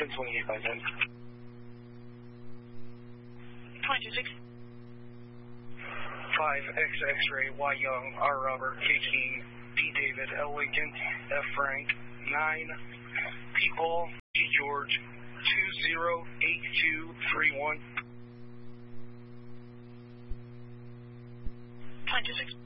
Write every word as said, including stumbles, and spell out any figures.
ten twenty-eight by ten. twenty-two six. five X X-ray, Y Young, R Robert, K King, D David, L Lincoln, F Frank, nine P Paul, G George, two zero eight two three one. twenty-two six.